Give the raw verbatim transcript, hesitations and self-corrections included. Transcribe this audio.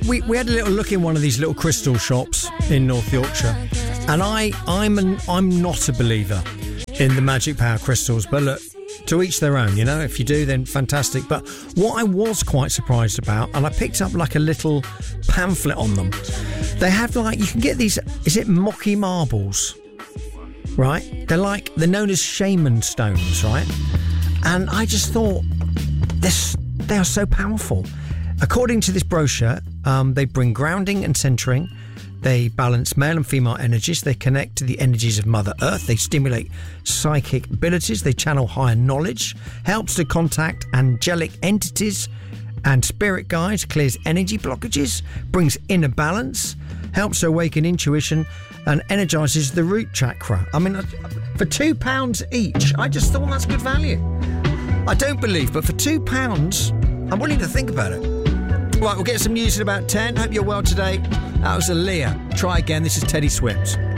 we, we had a little look in one of these little crystal shops in North Yorkshire, and I I'm an I'm not a believer in the magic power crystals, but look, to each their own, you know. If you do, then fantastic. But what I was quite surprised about, and I picked up like a little pamphlet on them. They have like, you can get these, is it Mocky marbles? Right? They're like, they're known as shaman stones, right? And I just thought, this, they are so powerful. According to this brochure, um, they bring grounding and centering. They balance male and female energies. They connect to the energies of Mother Earth. They stimulate psychic abilities. They channel higher knowledge. Helps to contact angelic entities and spirit guides. Clears energy blockages. Brings inner balance. Helps to awaken intuition and energises the root chakra. I mean, for two pounds each, I just thought that's good value. I don't believe, but for two pounds, I'm willing to think about it. Right, we'll get some news at about ten. Hope you're well today. That was Aaliyah. Try again. This is Teddy Swims.